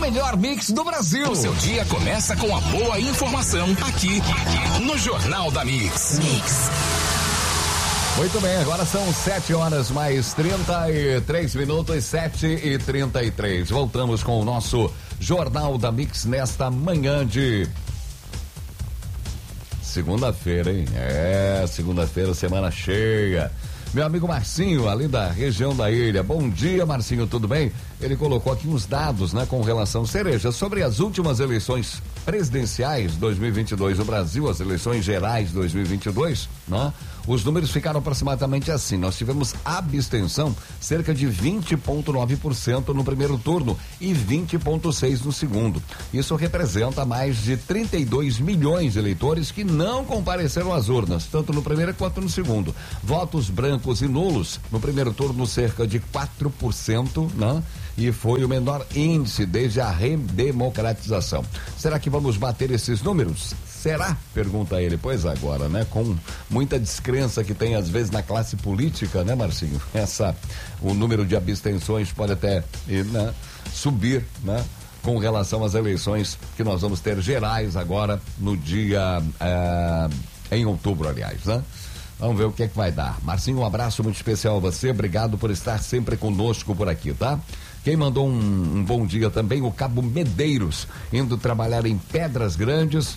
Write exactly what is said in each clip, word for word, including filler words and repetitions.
melhor mix do Brasil. O seu dia começa com a boa informação aqui no Jornal da Mix. Mix. Muito bem, agora são sete horas mais trinta e três minutos, sete e trinta e três. Voltamos com o nosso Jornal da Mix nesta manhã de segunda-feira, hein? É, segunda-feira, semana cheia. Meu amigo Marcinho, ali da região da ilha. Bom dia, Marcinho, tudo bem? Ele colocou aqui uns dados, né, com relação, Cereja, sobre as últimas eleições presidenciais dois mil e vinte e dois no Brasil, as eleições gerais dois mil e vinte e dois, né? Os números ficaram aproximadamente assim. Nós tivemos abstenção cerca de vinte vírgula nove por cento no primeiro turno e vinte vírgula seis por cento no segundo. Isso representa mais de trinta e dois milhões de eleitores que não compareceram às urnas, tanto no primeiro quanto no segundo. Votos brancos e nulos no primeiro turno cerca de quatro por cento, né? E foi o menor índice desde a redemocratização. Será que vamos bater esses números? Será? Pergunta ele. Pois agora, né? Com muita descrença que tem às vezes na classe política, né, Marcinho? Essa, o número de abstenções pode até, né, subir, né? Com relação às eleições que nós vamos ter gerais agora no dia, é, em outubro, aliás, né? Vamos ver o que é que vai dar. Marcinho, um abraço muito especial a você, obrigado por estar sempre conosco por aqui, tá? Quem mandou um, um bom dia também, o Cabo Medeiros, indo trabalhar em Pedras Grandes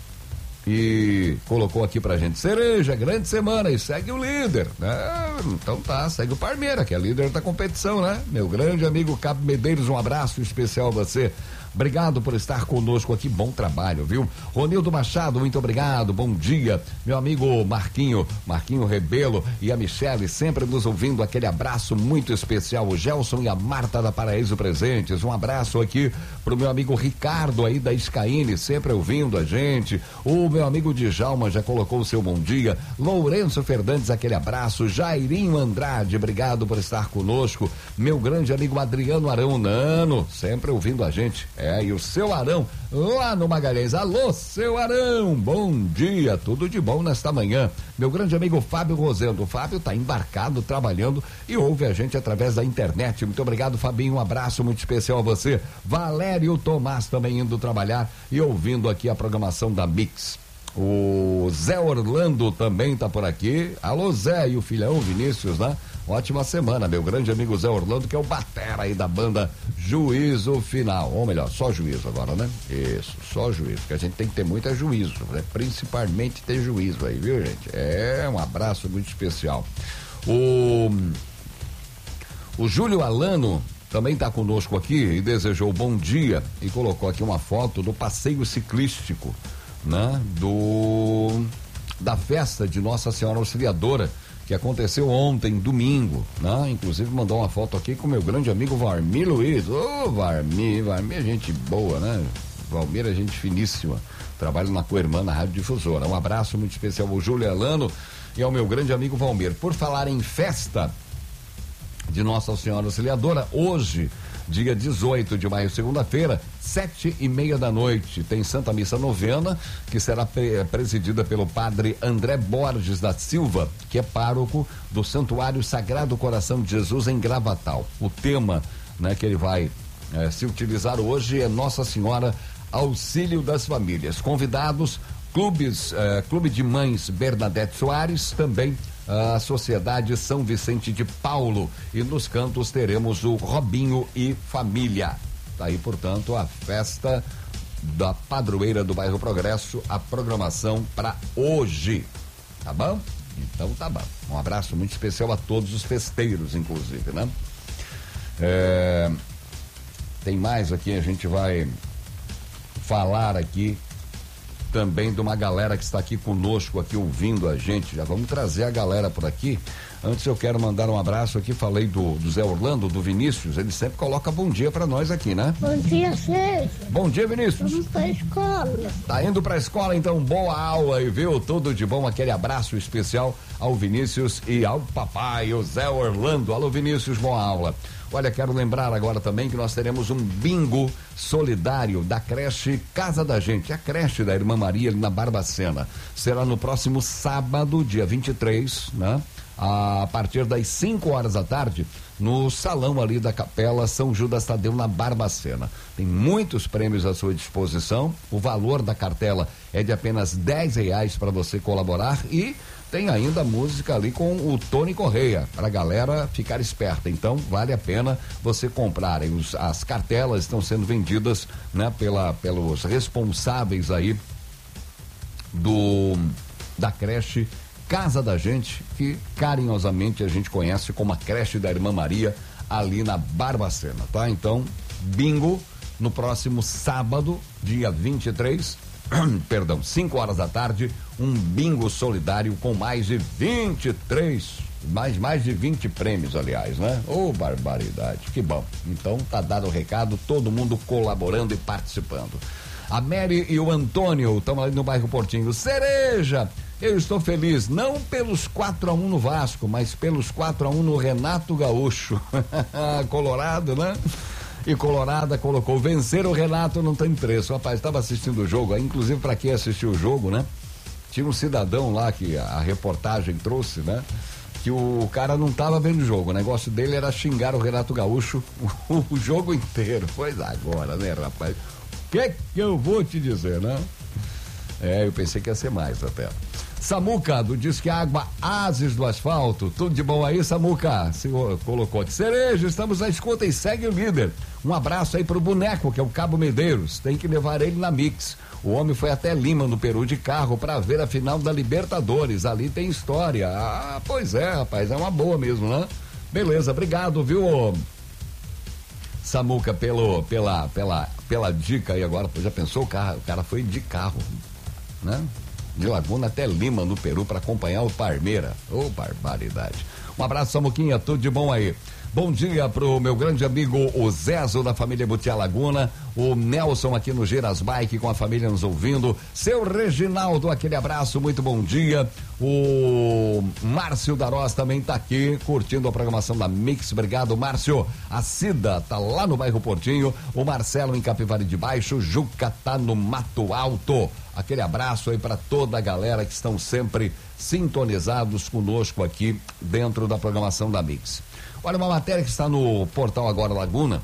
e colocou aqui pra gente: Cereja, grande semana, e segue o líder, né? Então tá, segue o Parmeira, que é líder da competição, né? Meu grande amigo Cabo Medeiros, um abraço especial a você. Obrigado por estar conosco aqui, bom trabalho, viu? Ronildo Machado, muito obrigado, bom dia. Meu amigo Marquinho, Marquinho Rebelo e a Michele sempre nos ouvindo, aquele abraço muito especial. O Gelson e a Marta da Paraíso Presentes, um abraço aqui pro meu amigo Ricardo aí da Iscaíne, sempre ouvindo a gente. O meu amigo Djalma já colocou o seu bom dia. Lourenço Fernandes, aquele abraço. Jairinho Andrade, obrigado por estar conosco. Meu grande amigo Adriano Arão Nano, sempre ouvindo a gente. É, e o seu Arão, lá no Magalhães. Alô, seu Arão, bom dia, tudo de bom nesta manhã. Meu grande amigo Fábio Rosendo, o Fábio tá embarcado, trabalhando e ouve a gente através da internet. Muito obrigado, Fabinho, um abraço muito especial a você. Valério Tomás também indo trabalhar e ouvindo aqui a programação da Mix. O Zé Orlando também tá por aqui. Alô, Zé, e o filhão Vinícius, né? Ótima semana, meu grande amigo Zé Orlando, que é o batera aí da banda Juízo Final. Ou melhor, só juízo agora, né? Isso, só juízo, porque a gente tem que ter muito é juízo, né? Principalmente ter juízo aí, viu, gente? É, um abraço muito especial. O, o Júlio Alano também está conosco aqui e desejou bom dia e colocou aqui uma foto do passeio ciclístico, né? Do, da festa de Nossa Senhora Auxiliadora, que aconteceu ontem, domingo, né? Inclusive mandou uma foto aqui com meu grande amigo Varmir Luiz. Ô, oh, Varmir, Varmir é gente boa, né? Valmir é gente finíssima, trabalha na Coirmã, na Rádio Difusora. Um abraço muito especial ao Júlio Alano e ao meu grande amigo Valmir. Por falar em festa de Nossa Senhora Auxiliadora, hoje, dia dezoito de maio, segunda-feira, sete e meia da noite, tem Santa Missa Novena, que será pre- presidida pelo padre André Borges da Silva, que é pároco do Santuário Sagrado Coração de Jesus em Gravatal. O tema, né, que ele vai eh, se utilizar hoje é Nossa Senhora Auxílio das Famílias. Convidados, clubes, eh, Clube de Mães Bernadette Soares, também a Sociedade São Vicente de Paulo, e nos cantos teremos o Robinho e Família. Tá aí, portanto, a festa da padroeira do bairro Progresso, a programação para hoje, tá bom? Então tá bom. Um abraço muito especial a todos os festeiros, inclusive, né? É, tem mais aqui, a gente vai falar aqui também de uma galera que está aqui conosco, aqui ouvindo a gente. Já vamos trazer a galera por aqui. Antes eu quero mandar um abraço aqui, falei do, do Zé Orlando, do Vinícius, ele sempre coloca bom dia pra nós aqui, né? Bom dia, Sérgio. Bom dia, Vinícius. Vamos pra escola. Tá indo pra escola, então, boa aula aí, viu? Tudo de bom, aquele abraço especial ao Vinícius e ao papai, o Zé Orlando. Alô, Vinícius, boa aula. Olha, quero lembrar agora também que nós teremos um bingo solidário da creche Casa da Gente, a creche da Irmã Maria ali na Barbacena. Será no próximo sábado, dia vinte e três, né? a partir das cinco horas da tarde, no salão ali da Capela São Judas Tadeu, na Barbacena. Tem muitos prêmios à sua disposição, o valor da cartela é de apenas dez reais para você colaborar e tem ainda música ali com o Tony Correia, para a galera ficar esperta. Então, vale a pena você comprarem. Os, as cartelas estão sendo vendidas, né, pela, pelos responsáveis aí do da creche Casa da Gente, que carinhosamente a gente conhece como a creche da Irmã Maria, ali na Barbacena, tá? Então, bingo no próximo sábado, dia vinte e três, perdão, cinco horas da tarde, um bingo solidário com mais de vinte e três, mais, mais de vinte prêmios, aliás, né? Ô, oh, barbaridade, que bom. Então, tá dado o recado, todo mundo colaborando e participando. A Mary e o Antônio estão ali no bairro Portinho. Cereja, eu estou feliz, não pelos quatro a um no Vasco, mas pelos quatro a um no Renato Gaúcho. Colorado, né? E Colorada colocou, vencer o Renato não tem preço. Rapaz, estava assistindo o jogo, aí, inclusive para quem assistiu o jogo, né? Tinha um cidadão lá que a, a reportagem trouxe, né? Que o cara não estava vendo o jogo, o negócio dele era xingar o Renato Gaúcho o, o jogo inteiro. Pois agora, né, rapaz? O que que eu vou te dizer, né? É, eu pensei que ia ser mais até. Samuca, do Disque Água Ases do Asfalto, tudo de bom aí, Samuca? Se colocou aqui. Cereja, estamos na escuta e segue o líder. Um abraço aí pro boneco, que é o Cabo Medeiros, tem que levar ele na Mix. O homem foi até Lima, no Peru, de carro para ver a final da Libertadores, ali tem história. Ah, pois é, rapaz, é uma boa mesmo, né? Beleza, obrigado, viu, Samuca, pelo, pela, pela, pela dica aí agora. Já pensou, o cara, o cara foi de carro, né? De Laguna até Lima, no Peru, para acompanhar o Parmeira. Ô, oh, barbaridade. Um abraço, Samuquinha, tudo de bom aí. Bom dia pro meu grande amigo o Zezo, da família Butiá Laguna, o Nelson aqui no Geras Bike com a família nos ouvindo, seu Reginaldo, aquele abraço, muito bom dia. O Márcio Darós também tá aqui curtindo a programação da Mix, obrigado, Márcio. A Cida tá lá no bairro Portinho, o Marcelo em Capivari de Baixo, Juca tá no Mato Alto. Aquele abraço aí para toda a galera que estão sempre sintonizados conosco aqui dentro da programação da Mix. Olha, uma matéria que está no portal Agora Laguna,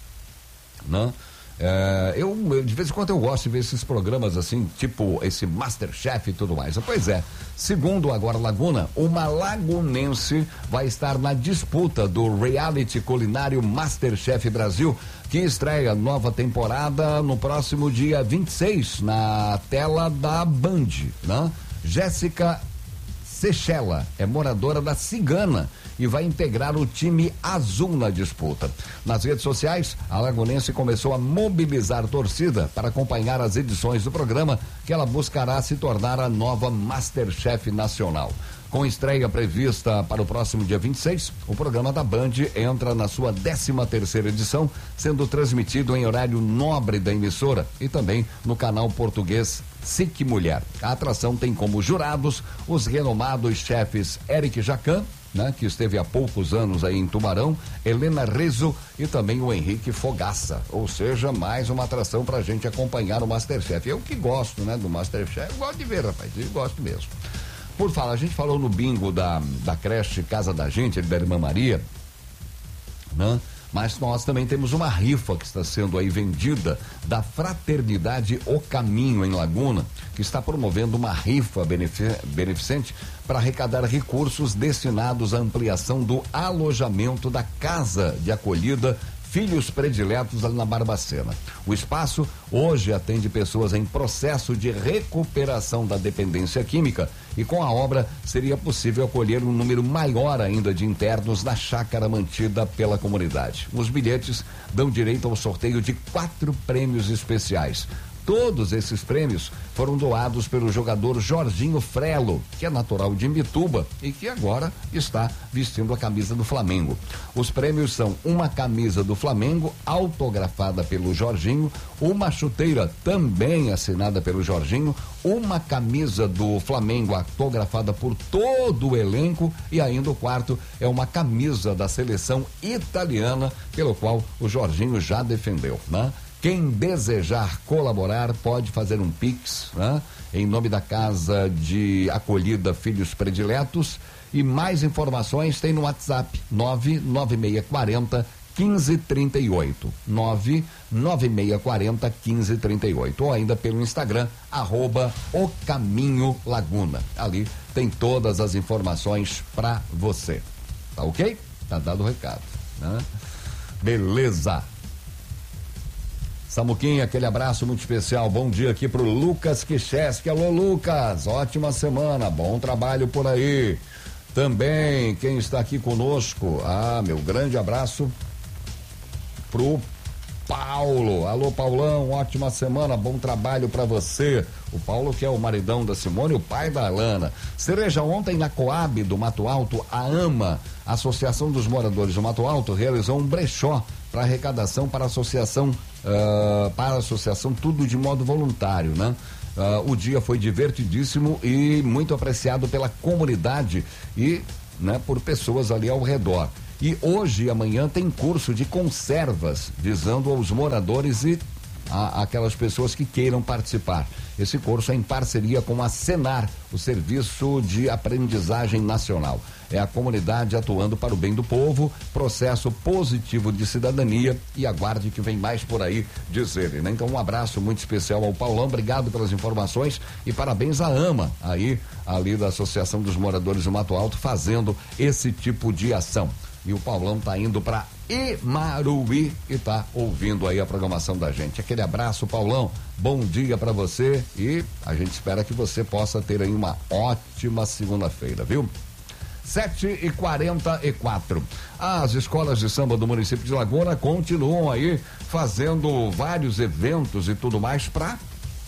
né? É, eu, eu, de vez em quando eu gosto de ver esses programas assim, tipo esse Masterchef e tudo mais. Pois é, segundo Agora Laguna, uma lagunense vai estar na disputa do reality culinário Masterchef Brasil, que estreia nova temporada no próximo dia vinte e seis, na tela da Band, né? Jéssica Sechela é moradora da Cigana e vai integrar o time azul na disputa. Nas redes sociais, a lagunense começou a mobilizar a torcida para acompanhar as edições do programa, que ela buscará se tornar a nova Masterchef nacional. Com estreia prevista para o próximo dia vinte e seis, o programa da Band entra na sua décima terceira edição, sendo transmitido em horário nobre da emissora e também no canal português S I C Mulher. A atração tem como jurados os renomados chefes Eric Jacan, né, que esteve há poucos anos aí em Tubarão, Helena Rizzo e também o Henrique Fogaça. Ou seja, mais uma atração pra gente acompanhar o Masterchef. Eu que gosto, né, do Masterchef, eu gosto de ver, rapaz, eu gosto mesmo. Por falar, a gente falou no bingo da, da creche Casa da Gente, da Irmã Maria, né? Mas nós também temos uma rifa que está sendo aí vendida da Fraternidade O Caminho em Laguna, que está promovendo uma rifa benefic- beneficente para arrecadar recursos destinados à ampliação do alojamento da Casa de Acolhida Filhos Prediletos ali na Barbacena. O espaço hoje atende pessoas em processo de recuperação da dependência química e com a obra seria possível acolher um número maior ainda de internos na chácara mantida pela comunidade. Os bilhetes dão direito ao sorteio de quatro prêmios especiais. Todos esses prêmios foram doados pelo jogador Jorginho Frelo, que é natural de Imbituba e que agora está vestindo a camisa do Flamengo. Os prêmios são uma camisa do Flamengo autografada pelo Jorginho, uma chuteira também assinada pelo Jorginho, uma camisa do Flamengo autografada por todo o elenco e ainda o quarto é uma camisa da seleção italiana, pelo qual o Jorginho já defendeu, né? Quem desejar colaborar pode fazer um Pix, né? Em nome da Casa de Acolhida Filhos Prediletos, E mais informações tem no WhatsApp nove nove seis quatro zero quinze trinta e oito, nove nove seis quatro zero quinze trinta e oito, ou ainda pelo Instagram, arroba O Caminho Laguna. Ali tem todas as informações para você. Tá ok? Tá dado o recado, né? Beleza. Samuquinha, aquele abraço muito especial. Bom dia aqui pro Lucas Kicheski. Alô, Lucas, ótima semana, bom trabalho por aí. Também, quem está aqui conosco, ah, meu grande abraço pro Paulo. Alô, Paulão, ótima semana, bom trabalho para você. O Paulo, que é o maridão da Simone, o pai da Alana. Cereja, ontem na Coab do Mato Alto, a AMA, a Associação dos Moradores do Mato Alto, realizou um brechó para arrecadação para a associação, uh, para a associação, tudo de modo voluntário, né? Uh, o dia foi divertidíssimo e muito apreciado pela comunidade e, né, por pessoas ali ao redor. E hoje e amanhã tem curso de conservas visando aos moradores e a, aquelas pessoas que queiram participar. Esse curso é em parceria com a Senar, o Serviço de Aprendizagem Nacional. É a comunidade atuando para o bem do povo, processo positivo de cidadania, e aguarde que vem mais por aí, diz ele, né? Então um abraço muito especial ao Paulão, obrigado pelas informações e parabéns à AMA, aí, ali da Associação dos Moradores do Mato Alto, fazendo esse tipo de ação. E o Paulão tá indo para Imaruí e tá ouvindo aí a programação da gente. Aquele abraço, Paulão, bom dia para você e a gente espera que você possa ter aí uma ótima segunda-feira, viu? sete e quarenta e quatro. As escolas de samba do município de Laguna continuam aí fazendo vários eventos e tudo mais para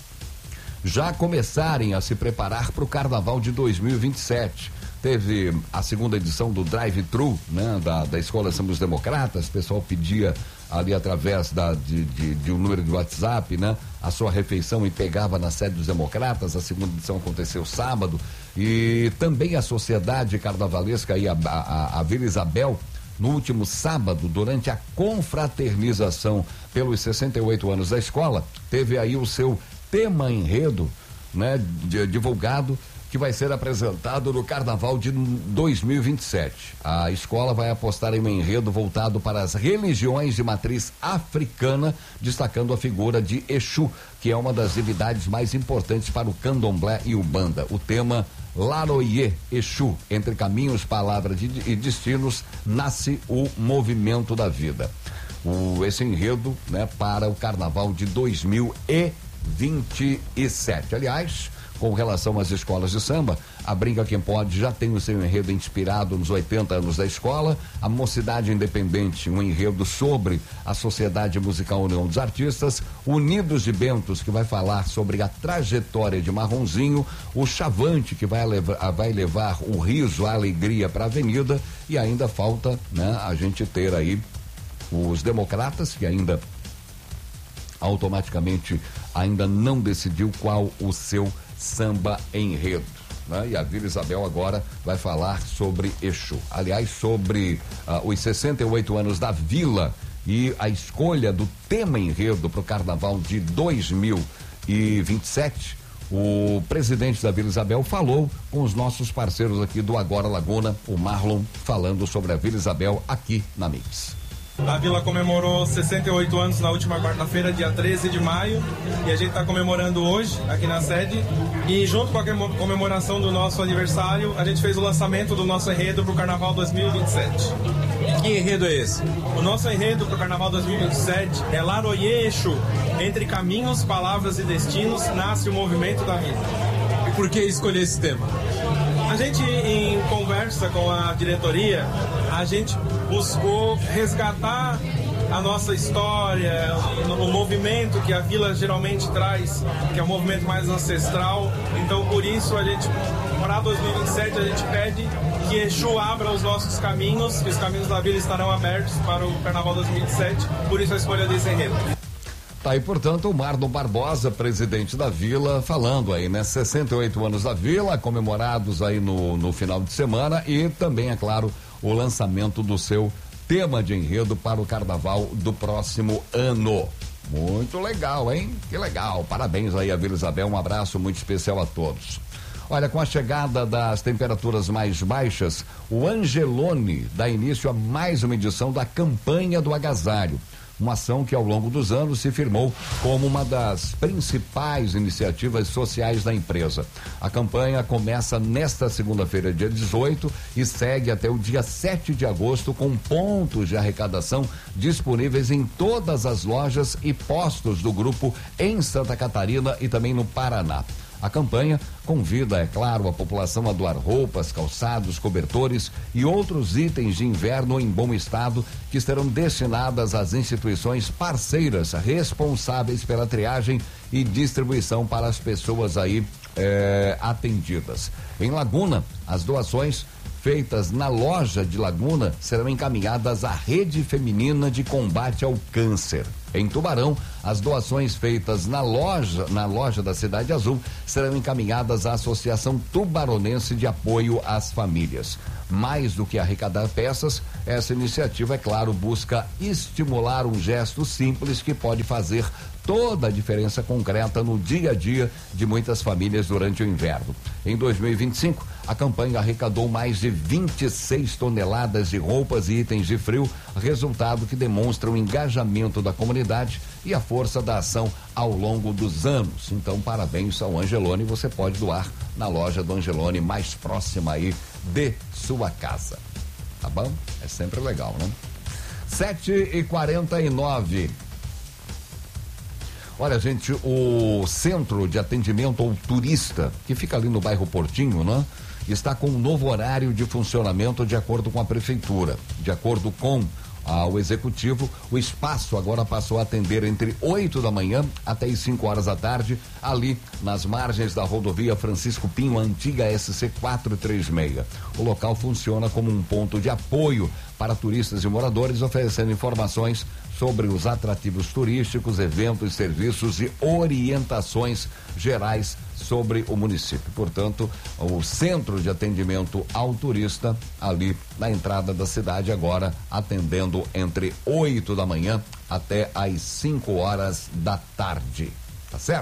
já começarem a se preparar para o carnaval de dois mil e vinte e sete. Teve a segunda edição do Drive-Thru, né, da, da Escola Samba dos Democratas. O pessoal pedia ali através da, de, de, de um número de WhatsApp, né, a sua refeição e pegava na sede dos Democratas. A segunda edição aconteceu sábado. E também a Sociedade Carnavalesca e a, a, a Vila Isabel, no último sábado, durante a confraternização pelos sessenta e oito anos da escola, teve aí o seu tema enredo, né, de, divulgado, que vai ser apresentado no Carnaval de dois mil e vinte e sete. A escola vai apostar em um enredo voltado para as religiões de matriz africana, destacando a figura de Exu, que é uma das divindades mais importantes para o candomblé e umbanda. O tema Laroye Exu, entre caminhos, palavras e destinos, nasce o movimento da vida. O, esse enredo, né, para o Carnaval de dois mil e vinte e sete. Aliás, com relação às escolas de samba, a Brinca Quem Pode já tem o seu enredo inspirado nos oitenta anos da escola, a Mocidade Independente, um enredo sobre a Sociedade Musical União dos Artistas, Unidos de Bentos, que vai falar sobre a trajetória de Marronzinho, o Chavante, que vai levar, vai levar o riso, a alegria para a avenida, e ainda falta, né, a gente ter aí os Democratas, que ainda automaticamente ainda não decidiu qual o seu samba enredo, né? E a Vila Isabel agora vai falar sobre Exu. Aliás, sobre uh, os sessenta e oito anos da Vila e a escolha do tema enredo para o Carnaval de dois mil e vinte e sete, o presidente da Vila Isabel falou com os nossos parceiros aqui do Agora Laguna, o Marlon, falando sobre a Vila Isabel aqui na Mix. A Vila comemorou sessenta e oito anos na última quarta-feira, dia treze de maio, e a gente está comemorando hoje aqui na sede. E junto com a comemoração do nosso aniversário, a gente fez o lançamento do nosso enredo para o Carnaval dois mil e vinte e sete. Que enredo é esse? O nosso enredo para o Carnaval dois mil e vinte e sete é Laroye Exu, entre caminhos, palavras e destinos, nasce o movimento da vida. E por que escolher esse tema? A gente, em conversa com a diretoria, a gente buscou resgatar a nossa história, o movimento que a Vila geralmente traz, que é um movimento mais ancestral. Então, por isso, a gente, para dois mil e vinte e sete, a gente pede que Exu abra os nossos caminhos, que os caminhos da Vila estarão abertos para o Carnaval dois mil e vinte e sete, por isso a escolha desse enredo. Tá aí, portanto, o Marlon Barbosa, presidente da Vila, falando aí, né? sessenta e oito anos da Vila, comemorados aí no, no final de semana, e também, é claro, o lançamento do seu tema de enredo para o Carnaval do próximo ano. Muito legal, hein? Que legal. Parabéns aí a Vila Isabel, um abraço muito especial a todos. Olha, com a chegada das temperaturas mais baixas, o Angelone dá início a mais uma edição da campanha do agasalho. Uma ação que ao longo dos anos se firmou como uma das principais iniciativas sociais da empresa. A campanha começa nesta segunda-feira, dia dezoito, e segue até o dia sete de agosto, com pontos de arrecadação disponíveis em todas as lojas e postos do grupo em Santa Catarina e também no Paraná. A campanha convida, é claro, a população a doar roupas, calçados, cobertores e outros itens de inverno em bom estado que serão destinadas às instituições parceiras responsáveis pela triagem e distribuição para as pessoas aí eh, atendidas. Em Laguna, as doações feitas na loja de Laguna serão encaminhadas à Rede Feminina de Combate ao Câncer. Em Tubarão, as doações feitas na loja, na loja da Cidade Azul serão encaminhadas à Associação Tubaronense de Apoio às Famílias. Mais do que arrecadar peças, essa iniciativa, é claro, busca estimular um gesto simples que pode fazer toda a diferença concreta no dia a dia de muitas famílias durante o inverno. Em dois mil e vinte e cinco, a campanha arrecadou mais de vinte e seis toneladas de roupas e itens de frio, resultado que demonstra o engajamento da comunidade e a força da ação ao longo dos anos. Então, parabéns ao Angelone, você pode doar na loja do Angelone mais próxima aí de sua casa. Tá bom? É sempre legal, né? sete e quarenta e nove. Olha, gente, o Centro de Atendimento ao Turista, que fica ali no bairro Portinho, né? Está com um novo horário de funcionamento de acordo com a Prefeitura. De acordo com ah, o Executivo, o espaço agora passou a atender entre oito da manhã até as cinco horas da tarde, ali nas margens da rodovia Francisco Pinho, a antiga S C quatrocentos e trinta e seis. O local funciona como um ponto de apoio para turistas e moradores, oferecendo informações sobre os atrativos turísticos, eventos, serviços e orientações gerais sobre o município. Portanto, o Centro de Atendimento ao Turista, ali na entrada da cidade, agora atendendo entre oito da manhã até às cinco horas da tarde. Tá certo?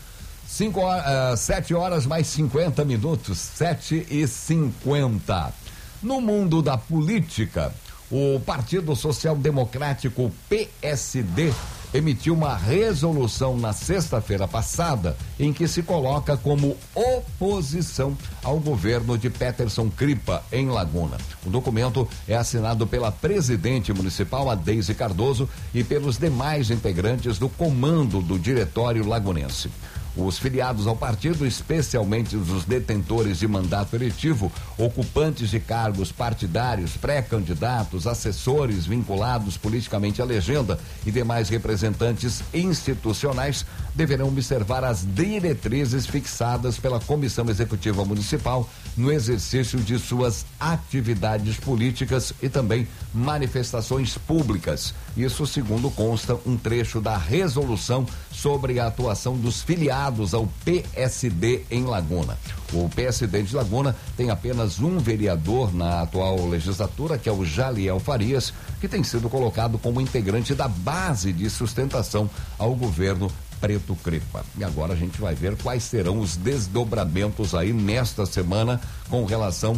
Cinco horas, uh, sete horas mais cinquenta minutos, sete e cinquenta. No mundo da política, o Partido Social Democrático, P S D, emitiu uma resolução na sexta-feira passada em que se coloca como oposição ao governo de Peterson Cripa em Laguna. O documento é assinado pela presidente municipal, a Deise Cardoso, e pelos demais integrantes do comando do diretório lagunense. Os filiados ao partido, especialmente os detentores de mandato eletivo, ocupantes de cargos partidários, pré-candidatos, assessores vinculados politicamente à legenda e demais representantes institucionais, deverão observar as diretrizes fixadas pela Comissão Executiva Municipal no exercício de suas atividades políticas e também manifestações públicas. Isso segundo consta um trecho da resolução sobre a atuação dos filiados ao P S D em Laguna. O P S D de Laguna tem apenas um vereador na atual legislatura, que é o Jaliel Farias, que tem sido colocado como integrante da base de sustentação ao governo Preto Cripa. E agora a gente vai ver quais serão os desdobramentos aí nesta semana com relação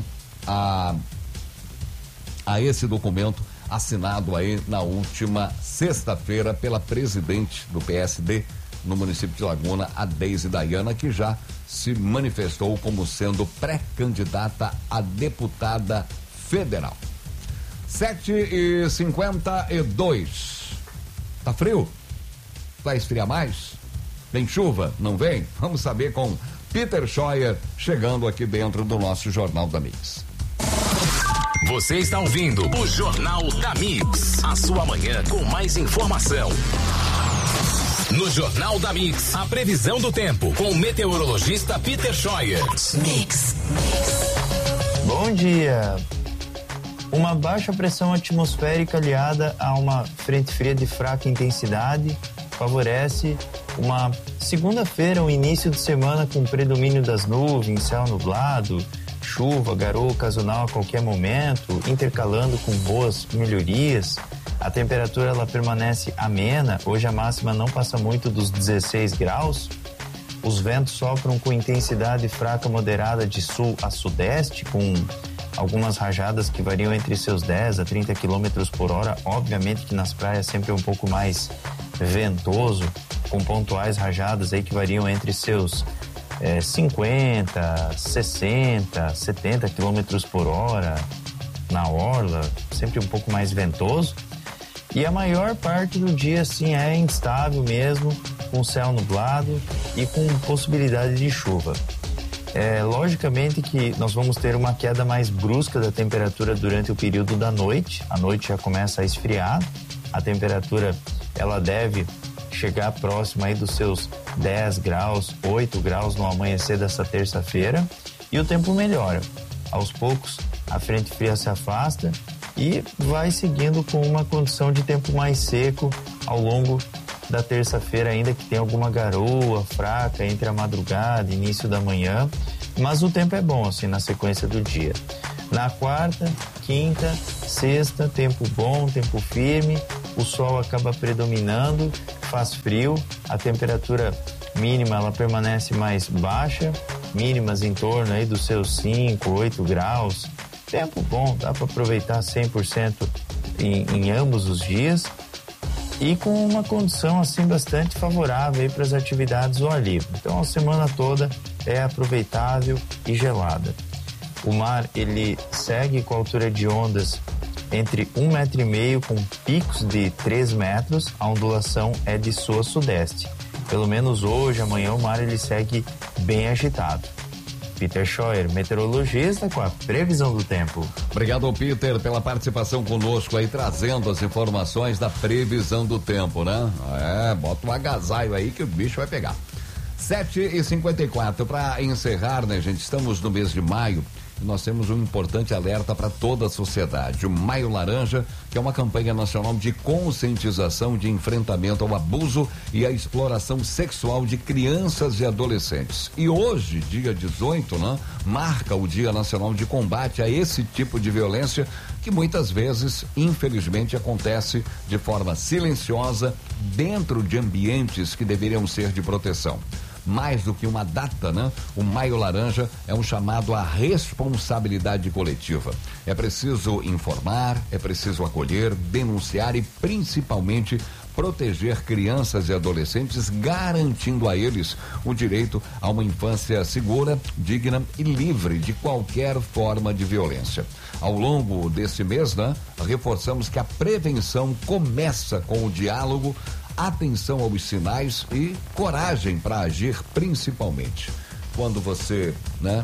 a a esse documento assinado aí na última sexta-feira pela presidente do P S D no município de Laguna, a Deise Dayana, que já se manifestou como sendo pré-candidata a deputada federal. sete e cinquenta e dois. Tá frio? Vai esfriar mais? Vem chuva? Não vem? Vamos saber com Peter Scheuer chegando aqui dentro do nosso Jornal da Mix. Você está ouvindo o Jornal da Mix, a sua manhã com mais informação. No Jornal da Mix, a previsão do tempo com o meteorologista Peter Scheuer. Mix. Bom dia. Uma baixa pressão atmosférica aliada a uma frente fria de fraca intensidade favorece uma segunda-feira, um início de semana com predomínio das nuvens, céu nublado, chuva, garoa ocasional a qualquer momento, intercalando com boas melhorias. A temperatura ela permanece amena, hoje a máxima não passa muito dos dezesseis graus. Os ventos sopram com intensidade fraca moderada de sul a sudeste, com algumas rajadas que variam entre seus dez a trinta quilômetros por hora. Obviamente que nas praias sempre é um pouco mais ventoso, com pontuais rajadas aí que variam entre seus é, cinquenta, sessenta, setenta quilômetros por hora na orla, sempre um pouco mais ventoso. E a maior parte do dia, assim, é instável mesmo, com céu nublado e com possibilidade de chuva. É, logicamente que nós vamos ter uma queda mais brusca da temperatura durante o período da noite. A noite já começa a esfriar, a temperatura ela deve chegar próxima aí dos seus dez graus, oito graus no amanhecer dessa terça-feira, e o tempo melhora. Aos poucos a frente fria se afasta e vai seguindo com uma condição de tempo mais seco ao longo da terça-feira, ainda que tenha alguma garoa fraca entre a madrugada e início da manhã, mas o tempo é bom assim na sequência do dia. Na quarta, quinta, sexta, tempo bom, tempo firme, o sol acaba predominando, faz frio, a temperatura mínima ela permanece mais baixa, mínimas em torno aí dos seus cinco, oito graus. Tempo bom, dá para aproveitar cem por cento em, em ambos os dias e com uma condição assim bastante favorável para as atividades ao ar livre. Então a semana toda é aproveitável e gelada. O mar ele segue com a altura de ondas entre um metro e meio com picos de três metros, a ondulação é de sul a sudeste. Pelo menos hoje, amanhã o mar ele segue bem agitado. Peter Scheuer, meteorologista, com a previsão do tempo. Obrigado, Peter, pela participação conosco aí, trazendo as informações da previsão do tempo, né? É, bota um agasalho aí que o bicho vai pegar. sete e cinquenta e quatro, para encerrar, né, gente? Estamos no mês de maio. Nós temos um importante alerta para toda a sociedade, o Maio Laranja, que é uma campanha nacional de conscientização de enfrentamento ao abuso e à exploração sexual de crianças e adolescentes. E hoje, dia dezoito, né, marca o Dia Nacional de Combate a esse tipo de violência que muitas vezes, infelizmente, acontece de forma silenciosa dentro de ambientes que deveriam ser de proteção. Mais do que uma data, né? O Maio Laranja é um chamado à responsabilidade coletiva. É preciso informar, é preciso acolher, denunciar e principalmente proteger crianças e adolescentes, garantindo a eles o direito a uma infância segura, digna e livre de qualquer forma de violência. Ao longo desse mês, né, reforçamos que a prevenção começa com o diálogo, atenção aos sinais e coragem para agir, principalmente. Quando você, né,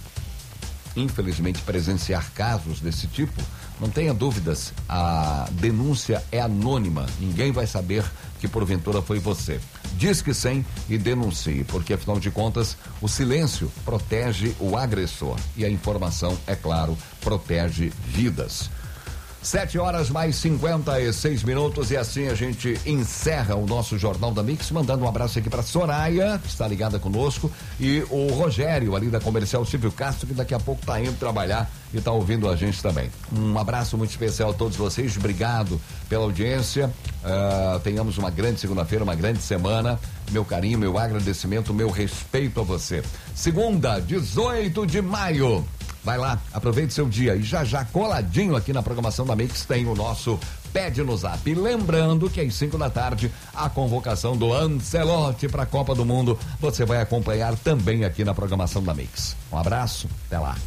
infelizmente presenciar casos desse tipo, não tenha dúvidas, a denúncia é anônima, ninguém vai saber que porventura foi você. Diz que sim e denuncie, porque afinal de contas o silêncio protege o agressor e a informação, é claro, protege vidas. Sete horas mais cinquenta e seis minutos e assim a gente encerra o nosso Jornal da Mix, mandando um abraço aqui para Soraya, que está ligada conosco, e o Rogério ali da Comercial Silvio Castro, que daqui a pouco está indo trabalhar e está ouvindo a gente também. Um abraço muito especial a todos vocês, obrigado pela audiência, uh, tenhamos uma grande segunda-feira, uma grande semana, meu carinho, meu agradecimento, meu respeito a você. Segunda, dezoito de maio. Vai lá, aproveite seu dia e já já coladinho aqui na programação da Mix tem o nosso Pede no Zap. E lembrando que às cinco da tarde a convocação do Ancelotti para a Copa do Mundo você vai acompanhar também aqui na programação da Mix. Um abraço, até lá.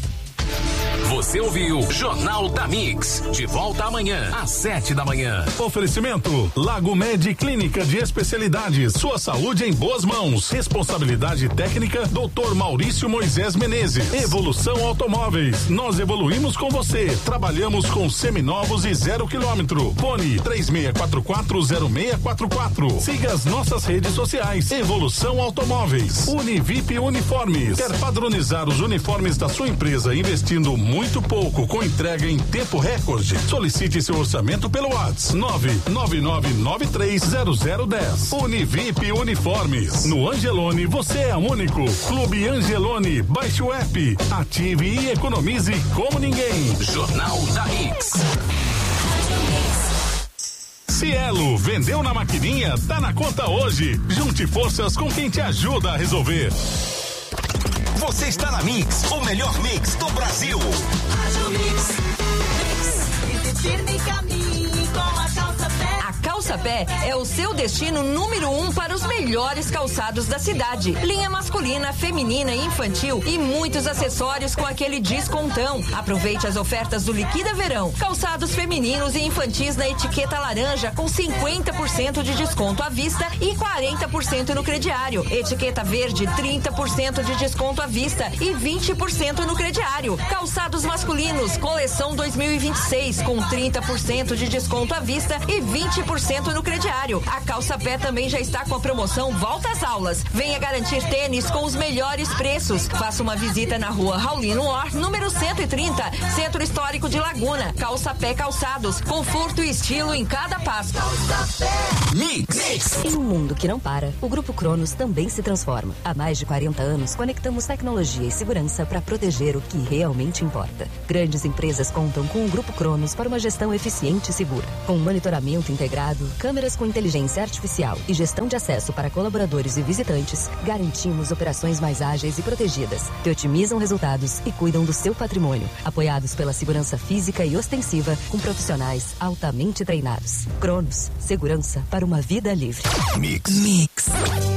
Você ouviu Jornal da Mix, de volta amanhã às sete da manhã. Oferecimento Lago Med Clínica de Especialidades, sua saúde em boas mãos. Responsabilidade técnica doutor Maurício Moisés Menezes. Evolução Automóveis, nós evoluímos com você. Trabalhamos com seminovos e zero quilômetro. Fone três seis quatro quatro zero seis quatro quatro. Siga as nossas redes sociais. Evolução Automóveis. Univip Uniformes. Quer padronizar os uniformes da sua empresa investindo muito Muito pouco, com entrega em tempo recorde. Solicite seu orçamento pelo WhatsApp nove nove nove nove três zero zero um zero. Univip Uniformes. No Angelone você é único. Clube Angelone. Baixe o app, ative e economize como ninguém. Jornal da Mix. Cielo, vendeu na maquininha, tá na conta hoje. Junte forças com quem te ajuda a resolver. Você está na Mix, o melhor mix do Brasil. A Calça Pé é o seu destino número um para os melhores calçados da cidade. Linha masculina, feminina e infantil e muitos acessórios com aquele descontão. Aproveite as ofertas do Liquida Verão. Calçados femininos e infantis na etiqueta laranja com cinquenta por cento de desconto à vista e quarenta por cento no crediário. Etiqueta verde, trinta por cento de desconto à vista e vinte por cento no crediário. Calçados masculinos, coleção dois mil e vinte e seis com trinta por cento de desconto à vista e vinte por cento no crediário. A Calça Pé também já está com a promoção Volta às Aulas. Venha garantir tênis com os melhores preços. Faça uma visita na rua Raulino Or, número cento e trinta, Centro Histórico de Laguna. Calça Pé Calçados, conforto e estilo em cada passo. Mix. Em um mundo que não para, o Grupo Cronos também se transforma. Há mais de quarenta anos, conectamos tecnologia e segurança para proteger o que realmente importa. Grandes empresas contam com o Grupo Cronos para uma gestão eficiente e segura. Com monitoramento integrado, câmeras com inteligência artificial e gestão de acesso para colaboradores e visitantes, garantimos operações mais ágeis e protegidas, que otimizam resultados e cuidam do seu patrimônio, apoiados pela segurança física e ostensiva, com profissionais altamente treinados. Cronos, segurança para uma vida livre. Mix. Mix.